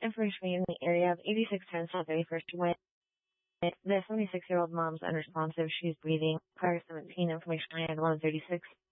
Information in the area of 8610 South 31st Way. The 76-year-old mom's unresponsive. She's breathing. Car 17. Information at 1136.